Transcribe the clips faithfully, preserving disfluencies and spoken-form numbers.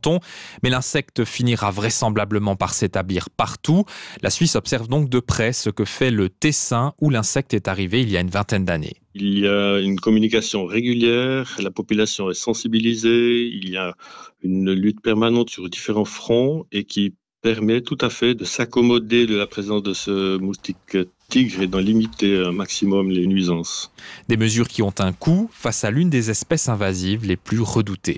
cantons, mais l'insecte finira vraisemblablement par s'établir partout. La Suisse observe donc de près ce que fait le Tessin, où l'insecte est arrivé il y a une vingtaine d'années. Il y a une communication régulière, la population est sensibilisée, il y a une lutte permanente sur différents fronts et qui permet tout à fait de s'accommoder de la présence de ce moustique tigre et d'en limiter un maximum les nuisances. Des mesures qui ont un coût face à l'une des espèces invasives les plus redoutées.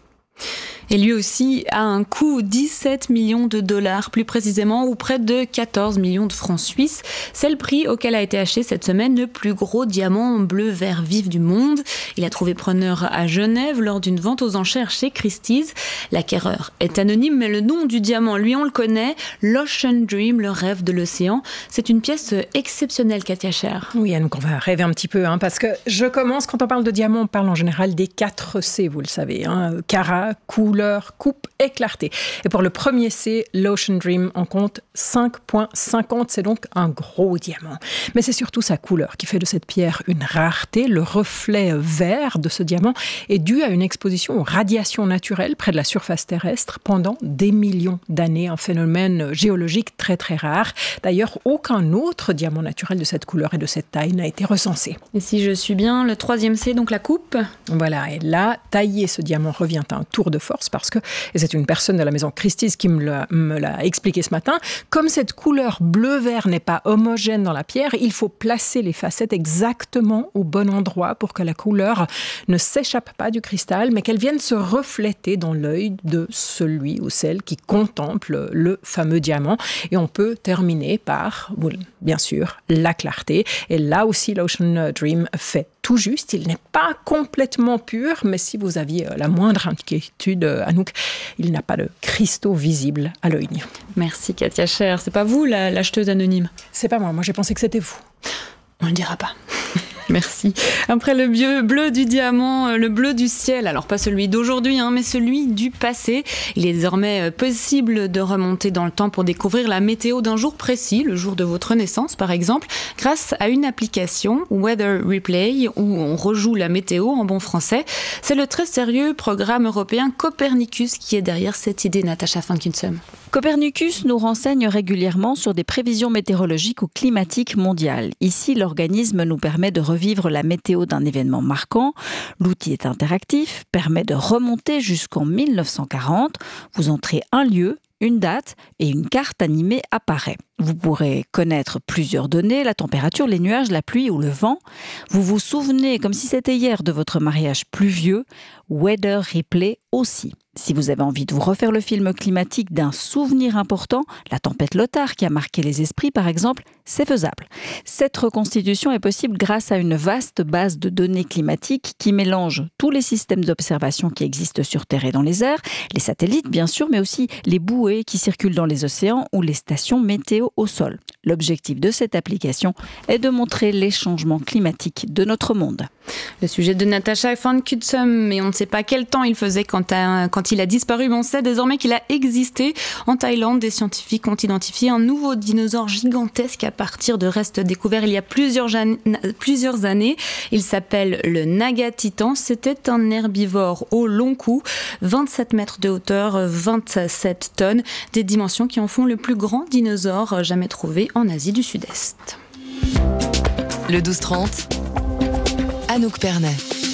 Et lui aussi a un coût, dix-sept millions de dollars plus précisément, ou près de quatorze millions de francs suisses. C'est le prix auquel a été acheté cette semaine le plus gros diamant bleu vert vif du monde. Il a trouvé preneur à Genève lors d'une vente aux enchères chez Christie's. L'acquéreur est anonyme, mais le nom du diamant, lui, on le connaît. L'Ocean Dream, le rêve de l'océan. C'est une pièce exceptionnelle, Katia Scher. Oui, donc on va rêver un petit peu, hein, parce que je commence, quand on parle de diamant, on parle en général des quatre C, vous le savez. Hein, carat, couleur, coupe et clarté. Et pour le premier C, l'Ocean Dream en compte cinq virgule cinquante. C'est donc un gros diamant. Mais c'est surtout sa couleur qui fait de cette pierre une rareté. Le reflet vert de ce diamant est dû à une exposition aux radiations naturelles près de la surface terrestre pendant des millions d'années. Un phénomène géologique très très rare. D'ailleurs, aucun autre diamant naturel de cette couleur et de cette taille n'a été recensé. Et si je suis bien, le troisième C, donc la coupe. Voilà, et là, tailler ce diamant revient à un tour de force parce que, et c'est une personne de la maison Christie's qui me l'a, me l'a expliqué ce matin, comme cette couleur bleu-vert n'est pas homogène dans la pierre, il faut placer les facettes exactement au bon endroit pour que la couleur ne s'échappe pas du cristal, mais qu'elle vienne se refléter dans l'œil de celui ou celle qui contemple le fameux diamant. Et on peut terminer par, bien sûr, la clarté. Et là aussi, l'Ocean Dream fait tout juste. Il n'est pas complètement pur, mais si vous aviez la moindre inquiétude, Anouk, il n'a pas de cristaux visibles à l'œil nu. Merci Katia Scher. C'est pas vous la, l'acheteuse anonyme? C'est pas moi, moi j'ai pensé que c'était vous. On le dira pas. Merci. Après le bleu, bleu du diamant, le bleu du ciel, alors pas celui d'aujourd'hui, hein, mais celui du passé. Il est désormais possible de remonter dans le temps pour découvrir la météo d'un jour précis, le jour de votre naissance par exemple, grâce à une application Weather Replay où on rejoue la météo en bon français. C'est le très sérieux programme européen Copernicus qui est derrière cette idée, Natacha van Kunsum. Copernicus nous renseigne régulièrement sur des prévisions météorologiques ou climatiques mondiales. Ici, l'organisme nous permet de revivre la météo d'un événement marquant. L'outil est interactif, permet de remonter jusqu'en mille neuf cent quarante. Vous entrez un lieu, une date et une carte animée apparaît. Vous pourrez connaître plusieurs données, la température, les nuages, la pluie ou le vent. Vous vous souvenez, comme si c'était hier, de votre mariage pluvieux. Weather Replay aussi. Si vous avez envie de vous refaire le film climatique d'un souvenir important, la tempête Lothar qui a marqué les esprits par exemple, c'est faisable. Cette reconstitution est possible grâce à une vaste base de données climatiques qui mélange tous les systèmes d'observation qui existent sur Terre et dans les airs, les satellites bien sûr, mais aussi les bouées qui circulent dans les océans ou les stations météo au sol. L'objectif de cette application est de montrer les changements climatiques de notre monde. Le sujet de Natacha van Kunsum, mais on ne sait pas quel temps il faisait quand, à, quand il a disparu, mais on sait désormais qu'il a existé. En Thaïlande, des scientifiques ont identifié un nouveau dinosaure gigantesque à partir de restes découverts il y a plusieurs, jan- plusieurs années. Il s'appelle le Naga-Titan. C'était un herbivore au long cou, vingt-sept mètres de hauteur, vingt-sept tonnes, des dimensions qui en font le plus grand dinosaure jamais trouvé en Asie du Sud-Est. Le douze trente, Anouk Pernet.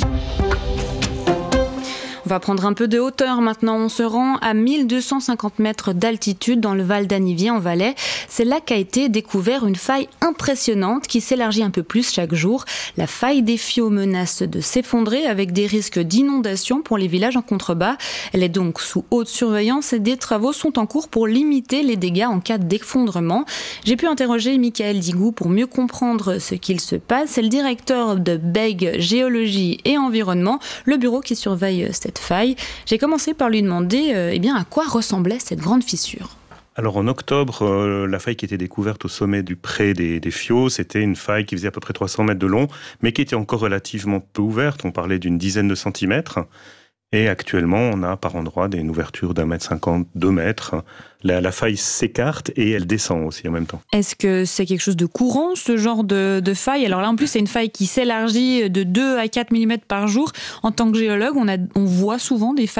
On va prendre un peu de hauteur maintenant. On se rend à mille deux cent cinquante mètres d'altitude dans le Val d'Anniviers en Valais. C'est là qu'a été découvert une faille impressionnante qui s'élargit un peu plus chaque jour. La faille des Fiaux menace de s'effondrer avec des risques d'inondation pour les villages en contrebas. Elle est donc sous haute surveillance et des travaux sont en cours pour limiter les dégâts en cas d'effondrement. J'ai pu interroger Michael Digou pour mieux comprendre ce qu'il se passe. C'est le directeur de B E G Géologie et Environnement, le bureau qui surveille cette faille. J'ai commencé par lui demander euh, eh bien, à quoi ressemblait cette grande fissure. Alors en octobre, euh, la faille qui était découverte au sommet du pré des, des Fiaux, c'était une faille qui faisait à peu près trois cents mètres de long, mais qui était encore relativement peu ouverte. On parlait d'une dizaine de centimètres. Et actuellement, on a par endroits des ouvertures d'un mètre cinquante, deux mètres. La, la faille s'écarte et elle descend aussi en même temps. Est-ce que c'est quelque chose de courant, ce genre de, de faille ? Alors là, en plus, c'est une faille qui s'élargit de deux à quatre millimètres par jour. En tant que géologue, on, a, on voit souvent des failles pareilles ?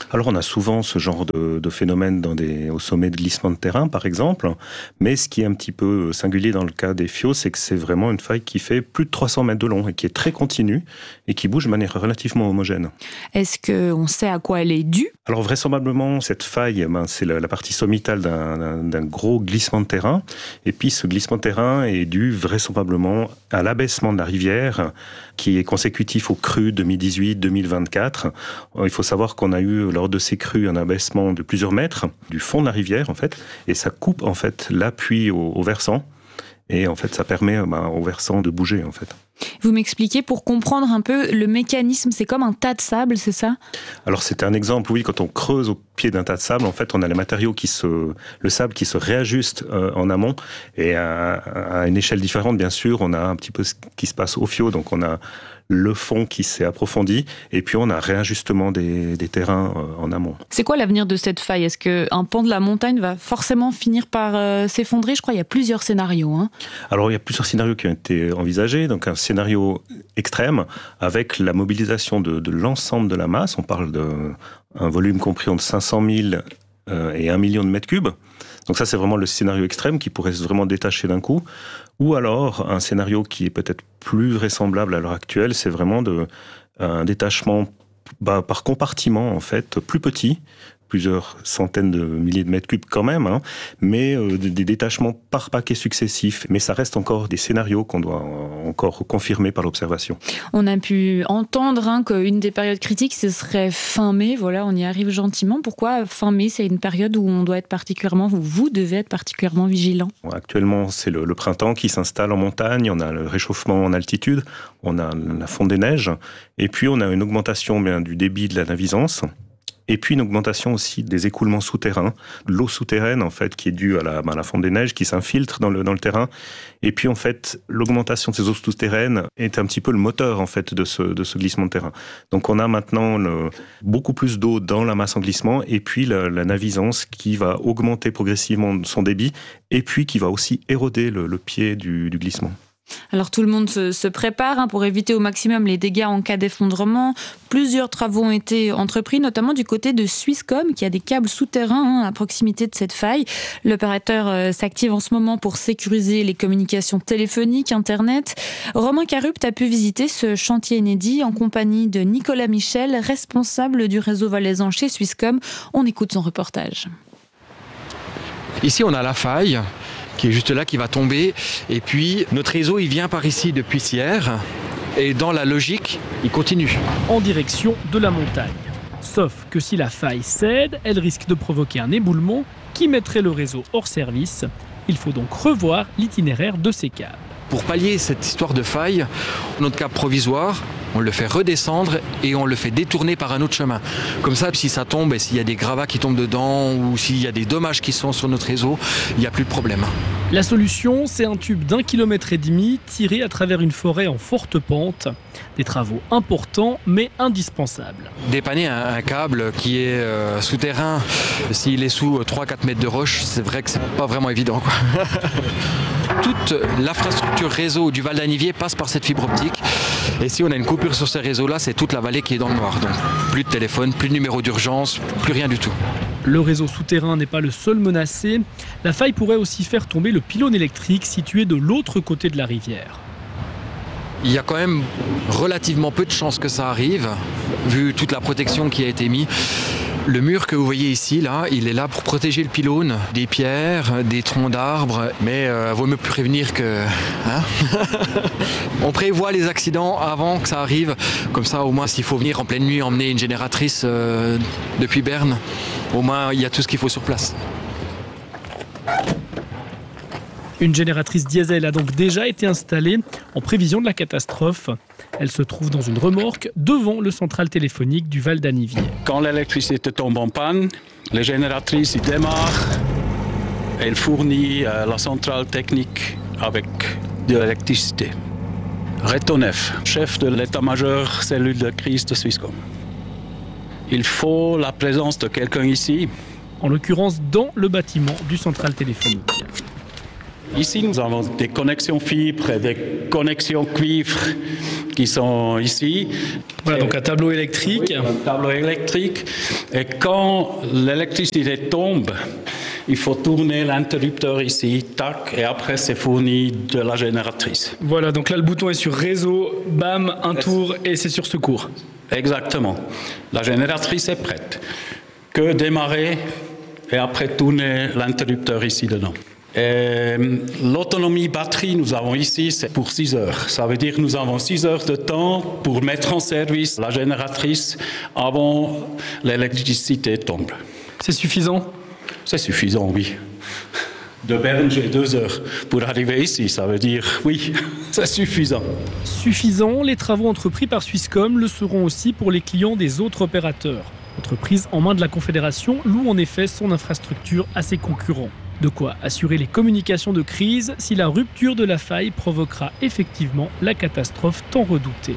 Alors on a souvent ce genre de, de phénomène dans des, au sommet de glissement de terrain par exemple, mais ce qui est un petit peu singulier dans le cas des Fios, c'est que c'est vraiment une faille qui fait plus de trois cents mètres de long et qui est très continue et qui bouge de manière relativement homogène. Est-ce qu'on sait à quoi elle est due ? Alors vraisemblablement, cette faille, ben, c'est la, la partie sommitale d'un, d'un, d'un gros glissement de terrain. Et puis ce glissement de terrain est dû vraisemblablement à l'abaissement de la rivière qui est consécutif aux crues deux mille dix-huit deux mille vingt-quatre. Il faut savoir qu'on a eu lors de ces crues un abaissement de plusieurs mètres du fond de la rivière en fait, et ça coupe en fait l'appui au, au versant. Et en fait, ça permet ben, au versant de bouger en fait. Vous m'expliquez pour comprendre un peu le mécanisme, c'est comme un tas de sable, c'est ça ? Alors c'était un exemple, oui, quand on creuse au pied d'un tas de sable, en fait on a les matériaux qui se, le sable qui se réajuste euh, en amont, et à, à une échelle différente bien sûr, on a un petit peu ce qui se passe au Fio, donc on a le fond qui s'est approfondi, et puis on a un réajustement des, des terrains euh, en amont. C'est quoi l'avenir de cette faille ? Est-ce qu'un pan de la montagne va forcément finir par euh, s'effondrer ? Je crois qu'il y a plusieurs scénarios. Hein. Alors il y a plusieurs scénarios qui ont été envisagés, donc un scénario extrême avec la mobilisation de, de l'ensemble de la masse, on parle d'un volume compris entre cinq cent mille euh, et un million de mètres cubes. Donc ça, c'est vraiment le scénario extrême qui pourrait se vraiment détacher d'un coup. Ou alors, un scénario qui est peut-être plus vraisemblable à l'heure actuelle, c'est vraiment de, un détachement bah, par compartiment, en fait, plus petit, plusieurs centaines de milliers de mètres cubes quand même, hein, mais euh, des détachements par paquets successifs. Mais ça reste encore des scénarios qu'on doit encore confirmer par l'observation. On a pu entendre hein, qu'une des périodes critiques, ce serait fin mai. Voilà, on y arrive gentiment. Pourquoi fin mai ? C'est une période où on doit être particulièrement, où vous devez être particulièrement vigilant. Actuellement, c'est le, le printemps qui s'installe en montagne. On a le réchauffement en altitude, on a la fonte des neiges, et puis on a une augmentation bien, du débit de la navisance. Et puis une augmentation aussi des écoulements souterrains, l'eau souterraine en fait qui est due à la, à la fonte des neiges qui s'infiltre dans le, dans le terrain. Et puis en fait l'augmentation de ces eaux souterraines est un petit peu le moteur en fait de ce, de ce glissement de terrain. Donc on a maintenant le, beaucoup plus d'eau dans la masse en glissement et puis la, la navisance qui va augmenter progressivement son débit et puis qui va aussi éroder le, le pied du, du glissement. Alors tout le monde se, se prépare hein, pour éviter au maximum les dégâts en cas d'effondrement. Plusieurs travaux ont été entrepris, notamment du côté de Swisscom, qui a des câbles souterrains hein, à proximité de cette faille. L'opérateur euh, s'active en ce moment pour sécuriser les communications téléphoniques, Internet. Romain Carupt a pu visiter ce chantier inédit en compagnie de Nicolas Michel, responsable du réseau valaisan chez Swisscom. On écoute son reportage. Ici, on a la faille qui est juste là, qui va tomber. Et puis, notre réseau, il vient par ici depuis Sierre. Et dans la logique, il continue. En direction de la montagne. Sauf que si la faille cède, elle risque de provoquer un éboulement qui mettrait le réseau hors service. Il faut donc revoir l'itinéraire de ces câbles. Pour pallier cette histoire de faille, notre câble provisoire, on le fait redescendre et on le fait détourner par un autre chemin. Comme ça, si ça tombe et s'il y a des gravats qui tombent dedans ou s'il y a des dommages qui sont sur notre réseau, il n'y a plus de problème. La solution, c'est un tube d'un kilomètre et demi tiré à travers une forêt en forte pente. Des travaux importants mais indispensables. Dépanner un, un câble qui est euh, souterrain, s'il est sous trois à quatre mètres de roche, c'est vrai que c'est pas vraiment évident, quoi. Toute l'infrastructure réseau du Val d'Anivier passe par cette fibre optique. Et si on a une coupure sur ces réseaux-là, c'est toute la vallée qui est dans le noir. Donc plus de téléphone, plus de numéro d'urgence, plus rien du tout. Le réseau souterrain n'est pas le seul menacé. La faille pourrait aussi faire tomber le pylône électrique situé de l'autre côté de la rivière. Il y a quand même relativement peu de chances que ça arrive, vu toute la protection qui a été mise. Le mur que vous voyez ici, là, il est là pour protéger le pylône des pierres, des troncs d'arbres, mais euh, vaut mieux prévenir que... Hein. On prévoit les accidents avant que ça arrive, comme ça au moins s'il faut venir en pleine nuit emmener une génératrice euh, depuis Berne, au moins il y a tout ce qu'il faut sur place. Une génératrice diesel a donc déjà été installée en prévision de la catastrophe. Elle se trouve dans une remorque devant le central téléphonique du Val d'Anivier. Quand l'électricité tombe en panne, la génératrice démarre. Elle fournit la centrale technique avec de l'électricité. Retonef, chef de l'état-major cellule de crise de Swisscom. Il faut la présence de quelqu'un ici. En l'occurrence dans le bâtiment du central téléphonique. Ici, nous avons des connexions fibres et des connexions cuivre qui sont ici. Voilà, donc un tableau électrique. Oui, un tableau électrique. Et quand l'électricité tombe, il faut tourner l'interrupteur ici, tac, et après c'est fourni de la génératrice. Voilà, donc là le bouton est sur réseau, bam, un tour et c'est sur secours. Exactement. La génératrice est prête. Que démarrer et après tourner l'interrupteur ici dedans. Et l'autonomie batterie, nous avons ici, c'est pour six heures. Ça veut dire que nous avons six heures de temps pour mettre en service la génératrice avant l'électricité tombe. C'est suffisant ? C'est suffisant, oui. De Berne, j'ai deux heures pour arriver ici. Ça veut dire, oui, c'est suffisant. Suffisant, les travaux entrepris par Swisscom le seront aussi pour les clients des autres opérateurs. L'entreprise en main de la Confédération loue en effet son infrastructure à ses concurrents. De quoi assurer les communications de crise si la rupture de la faille provoquera effectivement la catastrophe tant redoutée.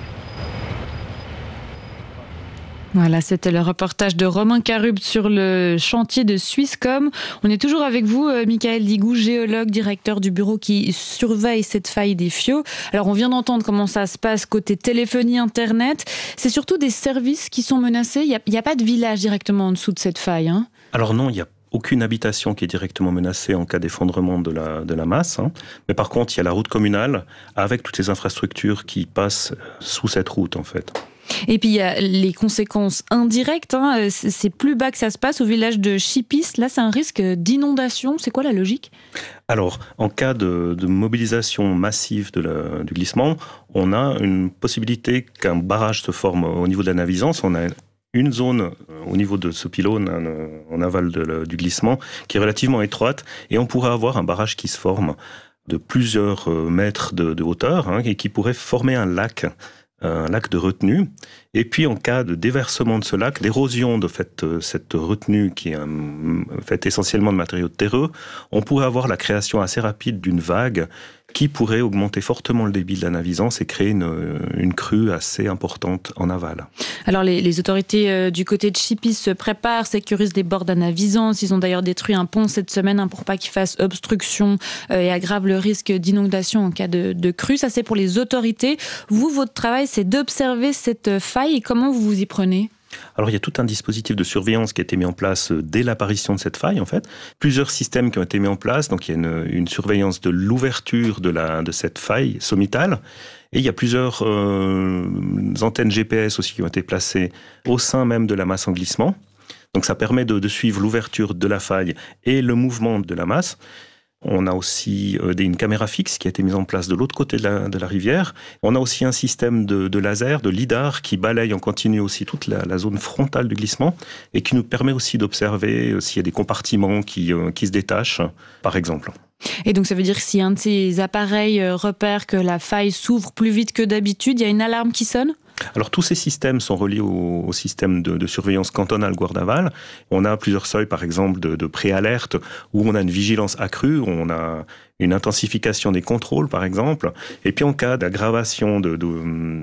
Voilà, c'était le reportage de Romain Carub sur le chantier de Swisscom. On est toujours avec vous, Michael Digou, géologue, directeur du bureau qui surveille cette faille des Fiaux. Alors, on vient d'entendre comment ça se passe côté téléphonie, Internet. C'est surtout des services qui sont menacés. Il n'y a, a pas de village directement en dessous de cette faille, hein ? Alors non, il n'y a aucune habitation qui est directement menacée en cas d'effondrement de la, de la masse. Hein. Mais par contre, il y a la route communale avec toutes les infrastructures qui passent sous cette route, en fait. Et puis il y a les conséquences indirectes, hein. C'est plus bas que ça se passe au village de Chipis. Là, c'est un risque d'inondation. C'est quoi la logique ? Alors, en cas de, de mobilisation massive de la, du glissement, on a une possibilité qu'un barrage se forme au niveau de la Navisance. On a une zone au niveau de ce pylône en aval de, du glissement qui est relativement étroite et on pourrait avoir un barrage qui se forme de plusieurs mètres de, de hauteur, hein, et qui pourrait former un lac. un lac de retenue, et puis en cas de déversement de ce lac, d'érosion de fait, cette retenue qui est faite essentiellement de matériaux terreux, on pourrait avoir la création assez rapide d'une vague qui pourrait augmenter fortement le débit de la Navisance et créer une, une crue assez importante en aval. Alors les, les autorités euh, du côté de Chipis se préparent, sécurisent les bords de la Navisance. Ils ont d'ailleurs détruit un pont cette semaine hein, pour pas qu'il fasse obstruction euh, et aggrave le risque d'inondation en cas de, de crue. Ça c'est pour les autorités. Vous, votre travail, c'est d'observer cette faille. Et comment vous vous y prenez ? Alors il y a tout un dispositif de surveillance qui a été mis en place dès l'apparition de cette faille en fait. Plusieurs systèmes qui ont été mis en place, donc il y a une, une surveillance de l'ouverture de, la, de cette faille sommitale et il y a plusieurs euh, antennes G P S aussi qui ont été placées au sein même de la masse en glissement. Donc ça permet de, de suivre l'ouverture de la faille et le mouvement de la masse. On a aussi une caméra fixe qui a été mise en place de l'autre côté de la, de la rivière. On a aussi un système de, de laser, de lidar, qui balaye en continu aussi toute la, la zone frontale du glissement et qui nous permet aussi d'observer s'il y a des compartiments qui, qui se détachent, par exemple. Et donc ça veut dire que si un de ces appareils repère que la faille s'ouvre plus vite que d'habitude, il y a une alarme qui sonne ? Alors tous ces systèmes sont reliés au, au système de, de surveillance cantonale Guardaval. On a plusieurs seuils, par exemple, de, de pré-alerte, où on a une vigilance accrue, où on a une intensification des contrôles, par exemple. Et puis en cas d'aggravation, de, de,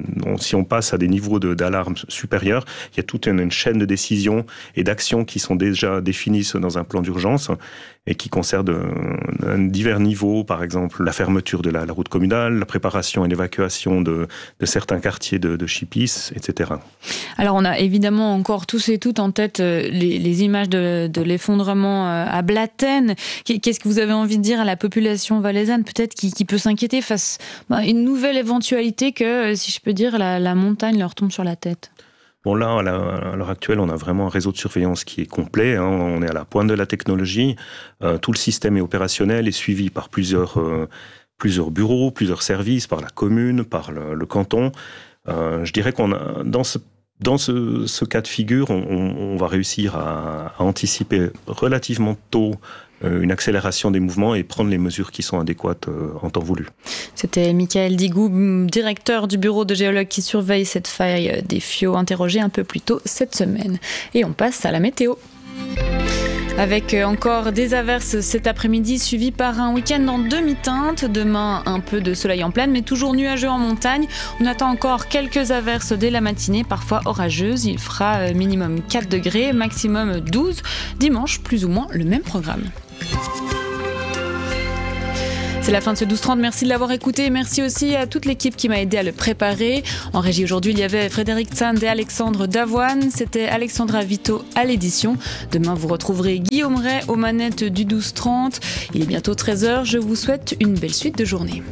si on passe à des niveaux de, d'alarme supérieurs, il y a toute une, une chaîne de décisions et d'actions qui sont déjà définies dans un plan d'urgence et qui concernent de, divers niveaux, par exemple la fermeture de la, la route communale, la préparation et l'évacuation de, de certains quartiers de, de Chipis, et cetera. Alors on a évidemment encore tous et toutes en tête les, les images de, de l'effondrement à Blatten. Qu'est-ce que vous avez envie de dire à la population valaisanne, peut-être, qui, qui peut s'inquiéter face à une nouvelle éventualité que, si je peux dire, la, la montagne leur tombe sur la tête? Bon là, à, la, à l'heure actuelle, on a vraiment un réseau de surveillance qui est complet. Hein, on est à la pointe de la technologie. Euh, tout le système est opérationnel et suivi par plusieurs, euh, plusieurs bureaux, plusieurs services, par la commune, par le, le canton. Euh, je dirais qu'on a, dans ce Dans ce, ce cas de figure, on, on va réussir à, à anticiper relativement tôt euh, une accélération des mouvements et prendre les mesures qui sont adéquates euh, en temps voulu. C'était Michael Digou, directeur du bureau de géologues qui surveille cette faille des Fiaux, interrogé un peu plus tôt cette semaine. Et on passe à la météo. Avec encore des averses cet après-midi, suivi par un week-end en demi-teinte. Demain, un peu de soleil en plaine, mais toujours nuageux en montagne. On attend encore quelques averses dès la matinée, parfois orageuses. Il fera minimum quatre degrés, maximum douze. Dimanche, plus ou moins le même programme. C'est la fin de ce douze trente, merci de l'avoir écouté. Merci aussi à toute l'équipe qui m'a aidé à le préparer. En régie aujourd'hui, il y avait Frédéric Tsand et Alexandre Davoine. C'était Alexandra Vito à l'édition. Demain, vous retrouverez Guillaume Ray aux manettes du douze trente. Il est bientôt treize heures. Je vous souhaite une belle suite de journée.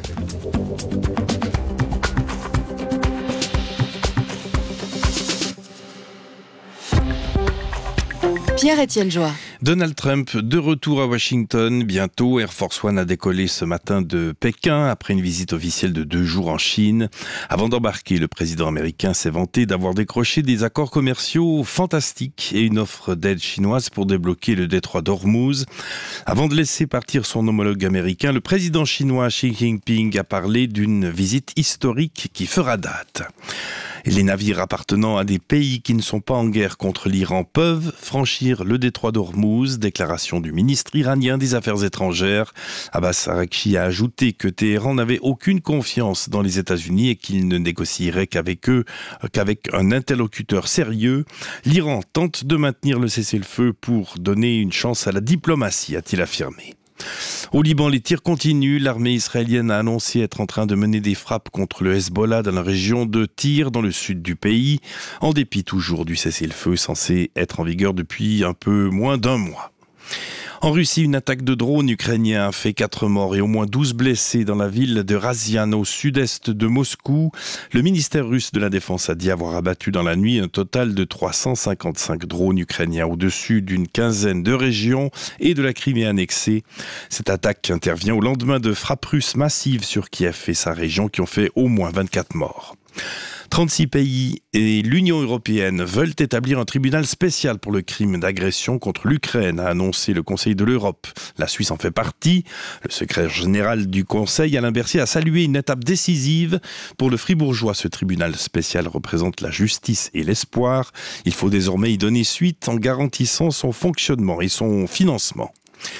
Pierre-Étienne Joie. Donald Trump de retour à Washington. Bientôt, Air Force One a décollé ce matin de Pékin après une visite officielle de deux jours en Chine. Avant d'embarquer, le président américain s'est vanté d'avoir décroché des accords commerciaux fantastiques et une offre d'aide chinoise pour débloquer le détroit d'Ormuz. Avant de laisser partir son homologue américain, le président chinois Xi Jinping a parlé d'une visite historique qui fera date. Et les navires appartenant à des pays qui ne sont pas en guerre contre l'Iran peuvent franchir le détroit d'Ormuz, déclaration du ministre iranien des Affaires étrangères. Abbas Araghchi a ajouté que Téhéran n'avait aucune confiance dans les États-Unis et qu'il ne négocierait qu'avec eux, qu'avec un interlocuteur sérieux. L'Iran tente de maintenir le cessez-le-feu pour donner une chance à la diplomatie, a-t-il affirmé. Au Liban, les tirs continuent. L'armée israélienne a annoncé être en train de mener des frappes contre le Hezbollah dans la région de Tyr, dans le sud du pays, en dépit toujours du cessez-le-feu censé être en vigueur depuis un peu moins d'un mois. En Russie, une attaque de drone ukrainien a fait quatre morts et au moins douze blessés dans la ville de Razian, au sud-est de Moscou. Le ministère russe de la Défense a dit avoir abattu dans la nuit un total de trois cent cinquante-cinq drones ukrainiens au-dessus d'une quinzaine de régions et de la Crimée annexée. Cette attaque intervient au lendemain de frappes russes massives sur Kiev et sa région qui ont fait au moins vingt-quatre morts. trente-six pays et l'Union européenne veulent établir un tribunal spécial pour le crime d'agression contre l'Ukraine, a annoncé le Conseil de l'Europe. La Suisse en fait partie. Le secrétaire général du Conseil, Alain Berset, a salué une étape décisive pour le Fribourgeois. Ce tribunal spécial représente la justice et l'espoir. Il faut désormais y donner suite en garantissant son fonctionnement et son financement.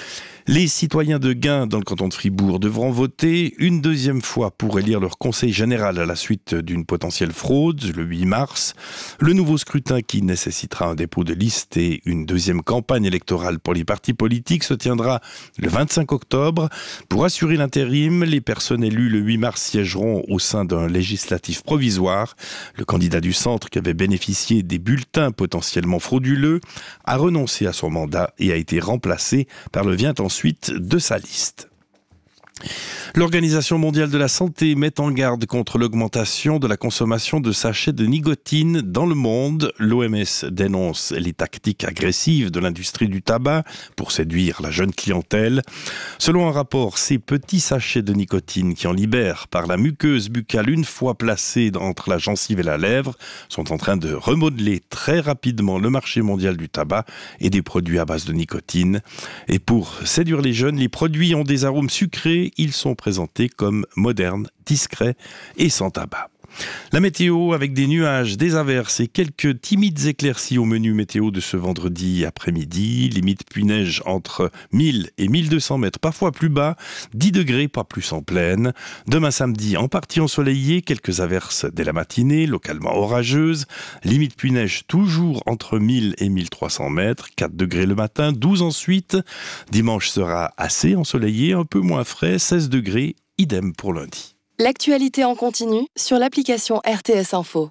Les citoyens de Gain, dans le canton de Fribourg, devront voter une deuxième fois pour élire leur conseil général à la suite d'une potentielle fraude, le huit mars. Le nouveau scrutin, qui nécessitera un dépôt de liste et une deuxième campagne électorale pour les partis politiques, se tiendra le vingt-cinq octobre. Pour assurer l'intérim, les personnes élues le huit mars siégeront au sein d'un législatif provisoire. Le candidat du centre, qui avait bénéficié des bulletins potentiellement frauduleux, a renoncé à son mandat et a été remplacé par le vient en suite de sa liste. L'Organisation mondiale de la santé met en garde contre l'augmentation de la consommation de sachets de nicotine dans le monde. L'O M S dénonce les tactiques agressives de l'industrie du tabac pour séduire la jeune clientèle. Selon un rapport, ces petits sachets de nicotine qui en libèrent par la muqueuse buccale une fois placés entre la gencive et la lèvre sont en train de remodeler très rapidement le marché mondial du tabac et des produits à base de nicotine. Et pour séduire les jeunes, les produits ont des arômes sucrés. Ils sont présentés comme modernes, discrets et sans tabac. La météo avec des nuages, des averses et quelques timides éclaircies au menu météo de ce vendredi après-midi. Limite pluie-neige entre mille et mille deux cents mètres, parfois plus bas, dix degrés, pas plus en plaine. Demain samedi, en partie ensoleillé, quelques averses dès la matinée, localement orageuses. Limite pluie-neige toujours entre mille et mille trois cents mètres, quatre degrés le matin, douze ensuite. Dimanche sera assez ensoleillé, un peu moins frais, seize degrés, idem pour lundi. L'actualité en continu sur l'application R T S Info.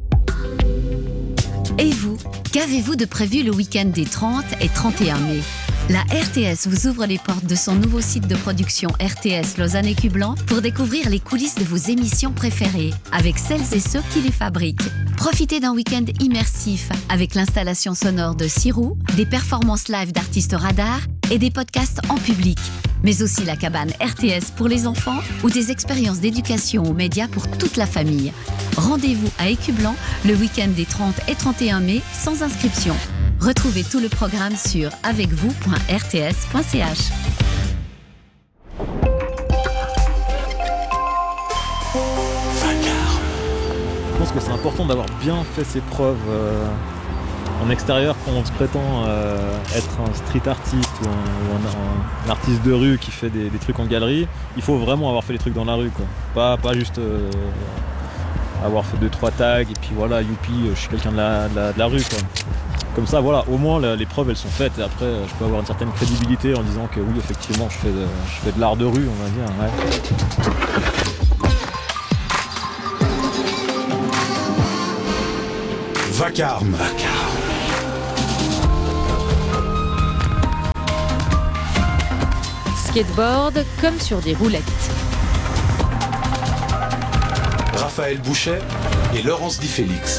Et vous, qu'avez-vous de prévu le week-end des trente et trente et un mai ? La R T S vous ouvre les portes de son nouveau site de production R T S Lausanne et Cublan pour découvrir les coulisses de vos émissions préférées avec celles et ceux qui les fabriquent. Profitez d'un week-end immersif avec l'installation sonore de Sirou, des performances live d'artistes radars et des podcasts en public. Mais aussi la cabane R T S pour les enfants ou des expériences d'éducation aux médias pour toute la famille. Rendez-vous à Écublan le week-end des trente et trente et un mai sans inscription. Retrouvez tout le programme sur avec vous point r t s point c h. Je pense que c'est important d'avoir bien fait ses preuves euh, en extérieur quand on se prétend euh, être un street artiste ou, un, ou un, un, un artiste de rue qui fait des, des trucs en galerie. Il faut vraiment avoir fait des trucs dans la rue, quoi. Pas, pas juste euh, avoir fait deux trois tags et puis voilà, youpi, je suis quelqu'un de la, de la, de la rue, quoi. Comme ça, voilà, au moins la, les preuves elles sont faites et après je peux avoir une certaine crédibilité en disant que oui, effectivement, je fais de, je fais de l'art de rue, on va dire. Ouais. Vacarme. Vacarme. Skateboard comme sur des roulettes. Raphaël Bouchet et Laurence Di Félix.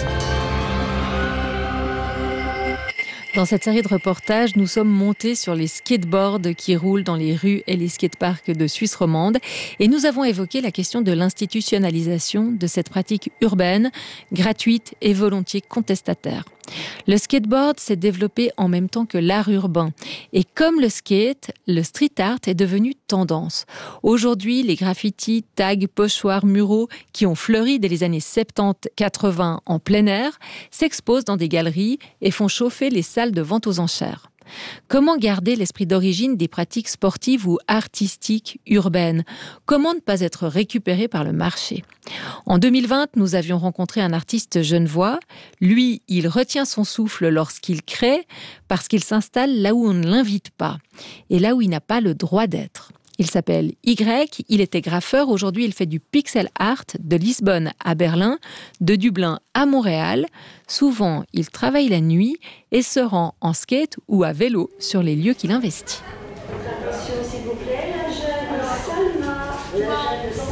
Dans cette série de reportages, nous sommes montés sur les skateboards qui roulent dans les rues et les skateparks de Suisse romande et nous avons évoqué la question de l'institutionnalisation de cette pratique urbaine, gratuite et volontiers contestataire. Le skateboard s'est développé en même temps que l'art urbain. Et comme le skate, le street art est devenu tendance. Aujourd'hui, les graffitis, tags, pochoirs, muraux qui ont fleuri dès les années soixante-dix quatre-vingts en plein air s'exposent dans des galeries et font chauffer les salles de vente aux enchères. Comment garder l'esprit d'origine des pratiques sportives ou artistiques urbaines ? Comment ne pas être récupéré par le marché ? En deux mille vingt, nous avions rencontré un artiste genevois. Lui, il retient son souffle lorsqu'il crée parce qu'il s'installe là où on ne l'invite pas et là où il n'a pas le droit d'être. Il s'appelle Y, il était graffeur, aujourd'hui il fait du pixel art de Lisbonne à Berlin, de Dublin à Montréal. Souvent, il travaille la nuit et se rend en skate ou à vélo sur les lieux qu'il investit. Attention s'il vous plaît, la jeune Salma, la jeune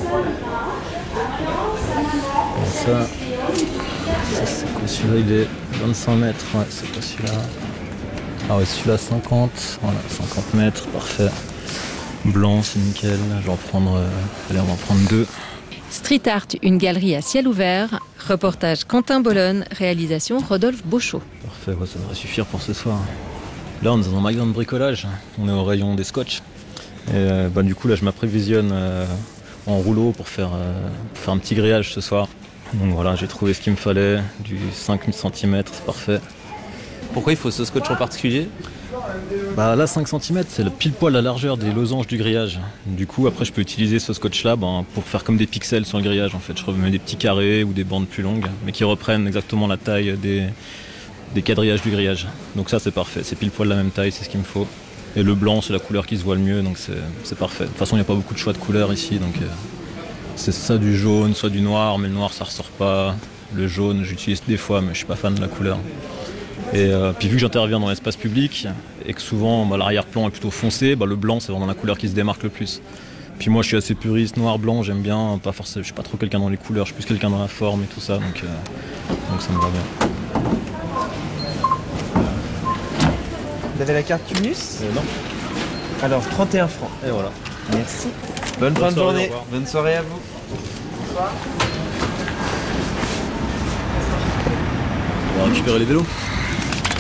Salma, Ça, ça c'est quoi celui-là, il est vingt-cinq mètres, ouais, c'est quoi celui-là ? Ah ouais, celui-là cinquante, voilà, cinquante mètres, parfait. Blanc, c'est nickel. Je vais en prendre, euh, allez, on va en prendre deux. Street Art, une galerie à ciel ouvert. Reportage Quentin Bolonne, réalisation Rodolphe Beauchot. Parfait, ouais, ça devrait suffire pour ce soir. Là, on est dans un magasin de bricolage. On est au rayon des scotch. Et euh, bah, du coup, là, je m'apprévisionne euh, en rouleau pour faire, euh, pour faire un petit grillage ce soir. Donc voilà, j'ai trouvé ce qu'il me fallait, du cinq centimètres, c'est parfait. Pourquoi il faut ce scotch en particulier ? Bah là cinq centimètres c'est le pile poil la largeur des losanges du grillage. Du coup après je peux utiliser ce scotch là ben, pour faire comme des pixels sur le grillage en fait. Je remets des petits carrés ou des bandes plus longues mais qui reprennent exactement la taille des, des quadrillages du grillage. Donc ça c'est parfait, c'est pile poil la même taille, c'est ce qu'il me faut. Et le blanc c'est la couleur qui se voit le mieux donc c'est, c'est parfait. De toute façon il n'y a pas beaucoup de choix de couleurs ici donc euh, c'est soit du jaune, soit du noir mais le noir ça ressort pas. Le jaune j'utilise des fois mais je suis pas fan de la couleur. Et euh, puis vu que j'interviens dans l'espace public et que souvent bah, l'arrière-plan est plutôt foncé, bah, le blanc c'est vraiment la couleur qui se démarque le plus. Puis moi je suis assez puriste, noir, blanc, j'aime bien, pas forcément, je suis pas trop quelqu'un dans les couleurs, je suis plus quelqu'un dans la forme et tout ça, donc, euh, donc ça me va bien. Vous avez la carte Cumulus ? euh, Non. Alors trente et un francs. Et voilà. Merci. Bonne, Bonne fin de journée. Bonne soirée à vous. Bonsoir. On va récupérer les vélos.